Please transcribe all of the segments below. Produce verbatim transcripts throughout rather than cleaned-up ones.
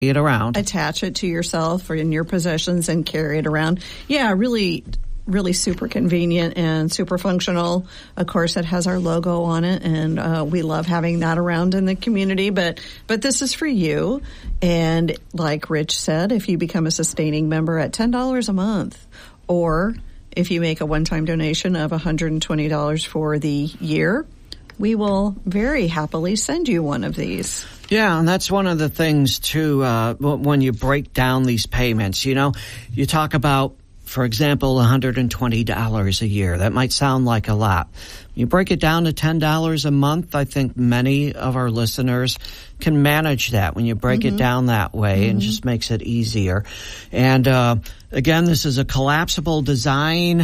it around. Attach it to yourself or in your possessions and carry it around. Yeah, really, really super convenient and super functional. Of course, it has our logo on it, and uh, we love having that around in the community. But but this is for you. And like Rich said, if you become a sustaining member at ten dollars a month, or if you make a one-time donation of one hundred twenty dollars for the year, we will very happily send you one of these. Yeah, and that's one of the things, too, uh, when you break down these payments. You know, you talk about, for example, one hundred twenty dollars a year. That might sound like a lot. You break it down to ten dollars a month, I think many of our listeners can manage that when you break mm-hmm. it down that way, mm-hmm. and just makes it easier. And, uh, again, this is a collapsible design.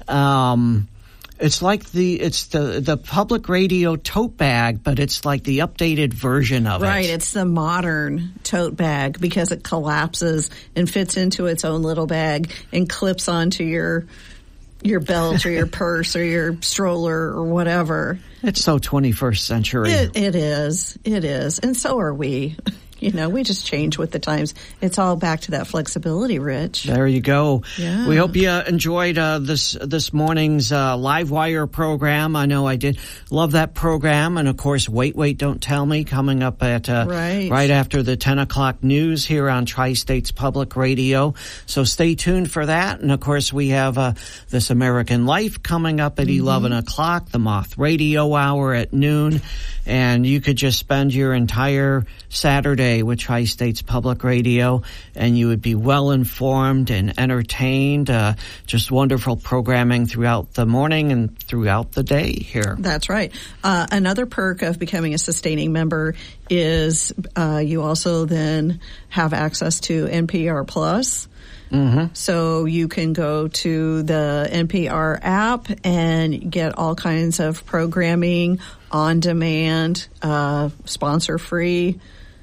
Um, it's like the, it's the, the public radio tote bag, but it's like the updated version of right, it. Right. It's the modern tote bag because it collapses and fits into its own little bag and clips onto your, your belt or your purse or your stroller or whatever. It's so twenty-first century. It, it is. It is. And so are we. You know, we just change with the times. It's all back to that flexibility, Rich. There you go. Yeah. We hope you enjoyed uh, this this morning's uh, Live Wire program. I know I did. Love that program. And, of course, Wait, Wait, Don't Tell Me coming up at uh, right. right after the ten o'clock news here on Tri-States Public Radio. So stay tuned for that. And, of course, we have uh, This American Life coming up at mm-hmm. eleven o'clock, the Moth Radio Hour at noon. And you could just spend your entire Saturday with Tri-States Public Radio, and you would be well informed and entertained. Uh, just wonderful programming throughout the morning and throughout the day here. That's right. Uh, another perk of becoming a sustaining member is uh, you also then have access to N P R Plus. Mm-hmm. So you can go to the N P R app and get all kinds of programming on demand, uh, sponsor free.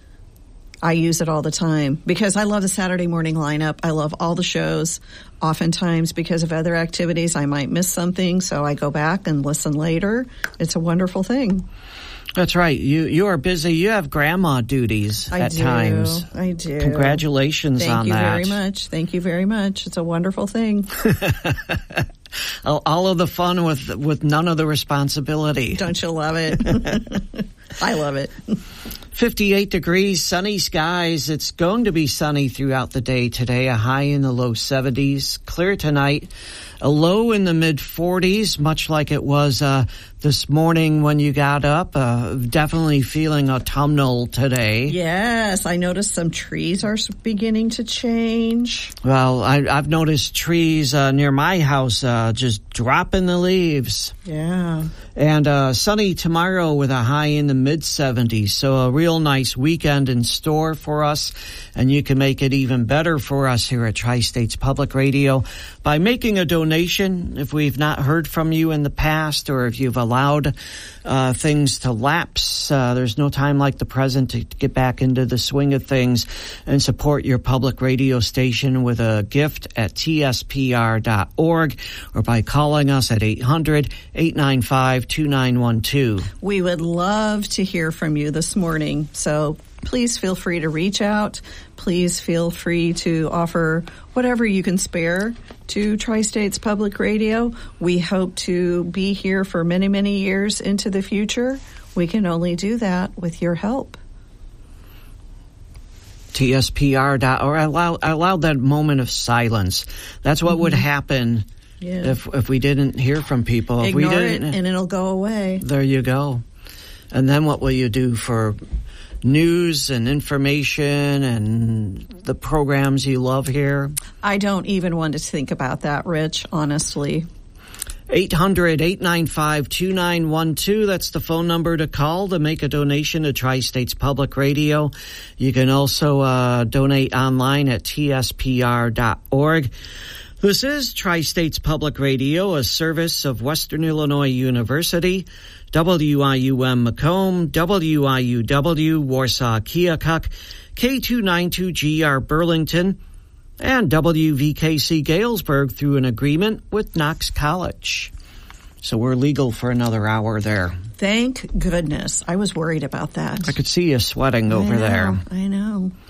I use it all the time because I love the Saturday morning lineup. I love all the shows. Oftentimes, because of other activities, I might miss something, so I go back and listen later. It's a wonderful thing. That's right. You you are busy. You have grandma duties I at do. times. I do. Congratulations Thank on that. Thank you very much. Thank you very much. It's a wonderful thing. All of the fun with with none of the responsibility. Don't you love it? I love it. fifty-eight degrees, sunny skies. It's going to be sunny throughout the day today, a high in the low seventies. Clear tonight, a low in the mid forties, much like it was uh, this morning when you got up. Uh, definitely feeling autumnal today. Yes, I noticed some trees are beginning to change. Well, I, I've noticed trees uh, near my house uh, just dropping the leaves. Yeah. And uh, sunny tomorrow with a high in the mid seventies. So a real nice weekend in store for us. And you can make it even better for us here at Tri-States Public Radio by making a donation. If we've not heard from you in the past, or if you've allowed uh, things to lapse, uh, there's no time like the present to get back into the swing of things and support your public radio station with a gift at T S P R dot org or by calling us at eight hundred, eight nine five, two nine one two. We would love to hear from you this morning, so please feel free to reach out. Please feel free to offer whatever you can spare to Tri-States Public Radio. We hope to be here for many, many years into the future. We can only do that with your help. T S P R dot org. I allow, I allowed that moment of silence. That's what mm-hmm. would happen yeah. if if we didn't hear from people. Ignore if we didn't, it and it'll go away. There you go. And then what will you do for news and information and the programs you love here? I don't even want to think about that, Rich, honestly. eight hundred, eight nine five, two nine one two. That's the phone number to call to make a donation to Tri-States Public Radio. You can also uh, donate online at T S P R dot org. This is Tri-States Public Radio, a service of Western Illinois University, W I U M Macomb, W I U W Warsaw Keokuk, K two ninety-two G R Burlington, and W V K C Galesburg through an agreement with Knox College. So we're legal for another hour there. Thank goodness. I was worried about that. I could see you sweating over I know, there. I know.